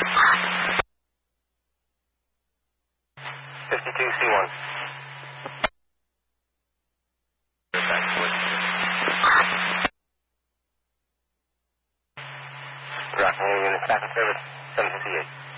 52C1. Rock and roll units back in service, 758.